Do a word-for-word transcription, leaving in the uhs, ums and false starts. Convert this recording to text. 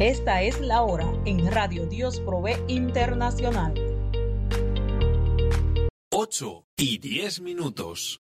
Esta es la hora en Radio Dios Provee Internacional. ocho y diez minutos.